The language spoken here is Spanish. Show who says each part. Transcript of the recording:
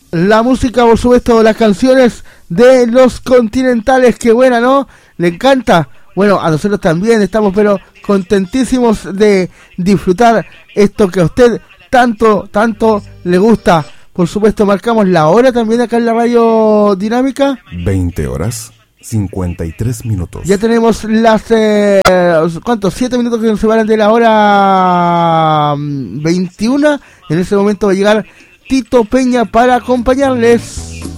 Speaker 1: La música, por supuesto, las canciones de los Continentales, qué buena, ¿no? ¿Le encanta? Bueno, a nosotros también estamos, pero contentísimos de disfrutar esto que a usted tanto le gusta. Por supuesto, marcamos la hora también acá en la Radio Dinámica.
Speaker 2: 20 horas, 53 minutos.
Speaker 1: Ya tenemos las, ¿cuántos? 7 minutos que nos separan de la hora 21. En ese momento va a llegar Tito Peña para acompañarles.